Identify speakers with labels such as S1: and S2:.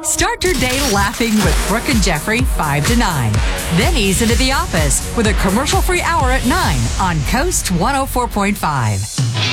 S1: Start your day laughing with Brooke and Jeffrey 5 to 9. Then ease into the office with a commercial-free hour at 9 on Coast 104.5.